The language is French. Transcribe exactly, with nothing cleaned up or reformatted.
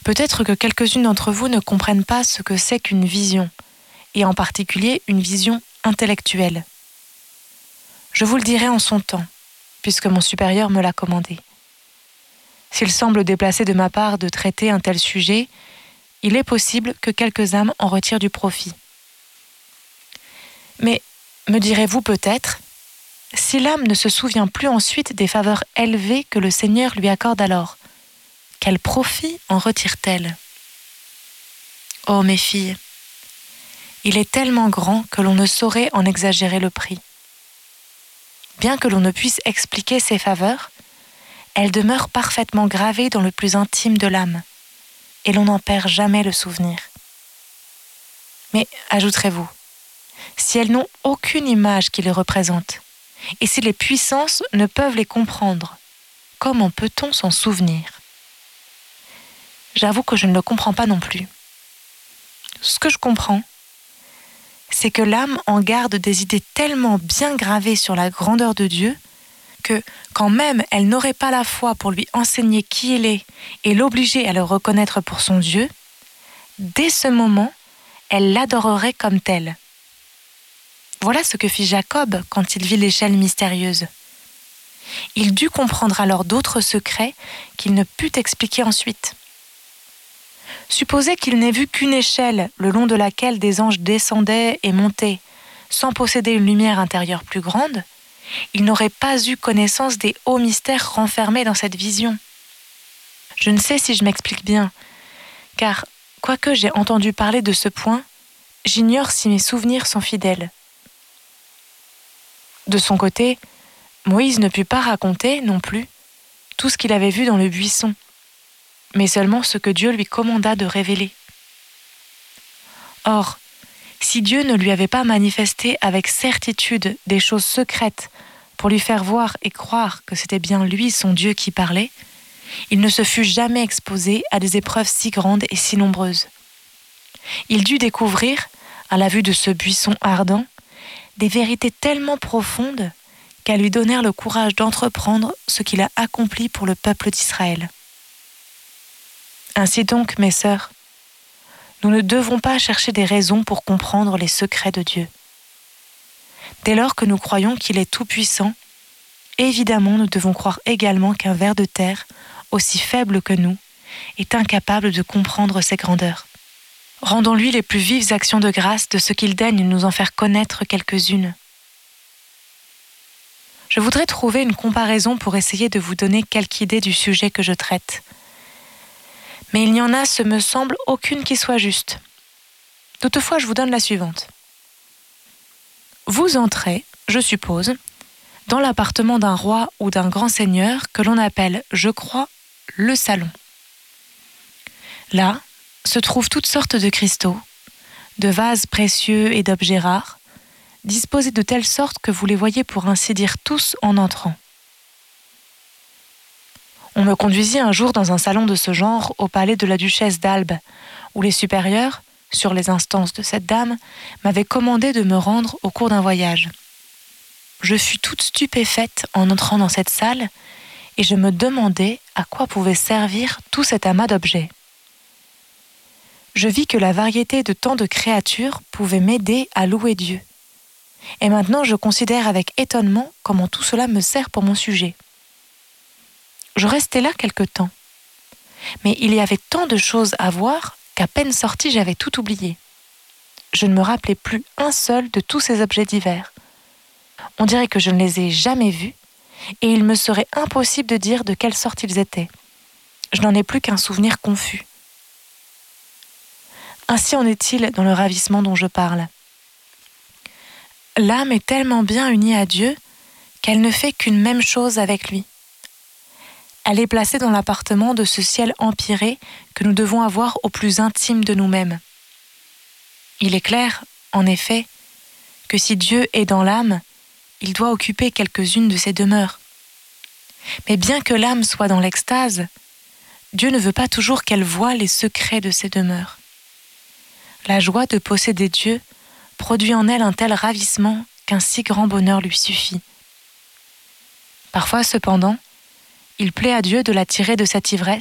Peut-être que quelques-unes d'entre vous ne comprennent pas ce que c'est qu'une vision, et en particulier une vision intellectuelle. Je vous le dirai en son temps, puisque mon supérieur me l'a commandé. S'il semble déplacé de ma part de traiter un tel sujet, il est possible que quelques âmes en retirent du profit. Mais, me direz-vous peut-être, si l'âme ne se souvient plus ensuite des faveurs élevées que le Seigneur lui accorde alors, quel profit en retire-t-elle ? Oh mes filles, il est tellement grand que l'on ne saurait en exagérer le prix. Bien que l'on ne puisse expliquer ces faveurs, elles demeurent parfaitement gravées dans le plus intime de l'âme, et l'on n'en perd jamais le souvenir. Mais ajouterez-vous, si elles n'ont aucune image qui les représente, et si les puissances ne peuvent les comprendre, comment peut-on s'en souvenir ? J'avoue que je ne le comprends pas non plus. Ce que je comprends, c'est que l'âme en garde des idées tellement bien gravées sur la grandeur de Dieu que, quand même elle n'aurait pas la foi pour lui enseigner qui il est et l'obliger à le reconnaître pour son Dieu, dès ce moment, elle l'adorerait comme tel. Voilà ce que fit Jacob quand il vit l'échelle mystérieuse. Il dut comprendre alors d'autres secrets qu'il ne put expliquer ensuite. Supposez qu'il n'ait vu qu'une échelle le long de laquelle des anges descendaient et montaient, sans posséder une lumière intérieure plus grande, il n'aurait pas eu connaissance des hauts mystères renfermés dans cette vision. Je ne sais si je m'explique bien, car, quoique j'ai entendu parler de ce point, j'ignore si mes souvenirs sont fidèles. De son côté, Moïse ne put pas raconter, non plus, tout ce qu'il avait vu dans le buisson, mais seulement ce que Dieu lui commanda de révéler. Or, si Dieu ne lui avait pas manifesté avec certitude des choses secrètes pour lui faire voir et croire que c'était bien lui, son Dieu, qui parlait, il ne se fût jamais exposé à des épreuves si grandes et si nombreuses. Il dut découvrir, à la vue de ce buisson ardent, des vérités tellement profondes qu'elles lui donnèrent le courage d'entreprendre ce qu'il a accompli pour le peuple d'Israël. Ainsi donc, mes sœurs, nous ne devons pas chercher des raisons pour comprendre les secrets de Dieu. Dès lors que nous croyons qu'il est tout-puissant, évidemment nous devons croire également qu'un ver de terre, aussi faible que nous, est incapable de comprendre ses grandeurs. Rendons-lui les plus vives actions de grâce de ce qu'il daigne nous en faire connaître quelques-unes. Je voudrais trouver une comparaison pour essayer de vous donner quelque idée du sujet que je traite. Mais il n'y en a, ce me semble, aucune qui soit juste. Toutefois, je vous donne la suivante. Vous entrez, je suppose, dans l'appartement d'un roi ou d'un grand seigneur que l'on appelle, je crois, le salon. Là se trouvent toutes sortes de cristaux, de vases précieux et d'objets rares, disposés de telle sorte que vous les voyez pour ainsi dire tous en entrant. On me conduisit un jour dans un salon de ce genre au palais de la duchesse d'Albe, où les supérieurs, sur les instances de cette dame, m'avaient commandé de me rendre au cours d'un voyage. Je fus toute stupéfaite en entrant dans cette salle, et je me demandais à quoi pouvait servir tout cet amas d'objets. Je vis que la variété de tant de créatures pouvait m'aider à louer Dieu. Et maintenant je considère avec étonnement comment tout cela me sert pour mon sujet. Je restai là quelque temps. Mais il y avait tant de choses à voir qu'à peine sortie, j'avais tout oublié. Je ne me rappelais plus un seul de tous ces objets divers. On dirait que je ne les ai jamais vus, et il me serait impossible de dire de quelle sorte ils étaient. Je n'en ai plus qu'un souvenir confus. Ainsi en est-il dans le ravissement dont je parle. L'âme est tellement bien unie à Dieu qu'elle ne fait qu'une même chose avec lui. Elle est placée dans l'appartement de ce ciel empyré que nous devons avoir au plus intime de nous-mêmes. Il est clair, en effet, que si Dieu est dans l'âme, il doit occuper quelques-unes de ses demeures. Mais bien que l'âme soit dans l'extase, Dieu ne veut pas toujours qu'elle voie les secrets de ses demeures. La joie de posséder Dieu produit en elle un tel ravissement qu'un si grand bonheur lui suffit. Parfois, cependant, il plaît à Dieu de la tirer de cette ivresse